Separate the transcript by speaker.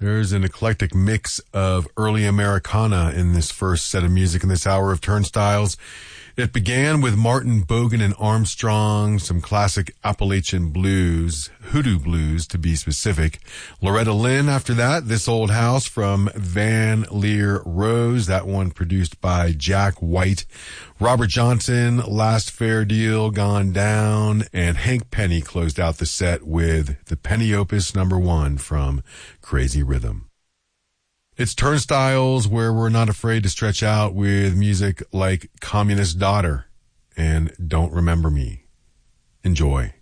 Speaker 1: There's an eclectic mix of early Americana in this first set of music in this hour of Turnstiles. It began with Martin Bogan and Armstrong, some classic Appalachian blues, hoodoo blues to be specific. Loretta Lynn after that, This Old House from Van Leer Rose, that one produced by Jack White. Robert Johnson, Last Fair Deal, Gone Down, and Hank Penny closed out the set with the Penny Opus #1 from Crazy Rhythm. It's Turnstiles, where we're not afraid to stretch out with music like Communist Daughter and Don't Remember Me. Enjoy.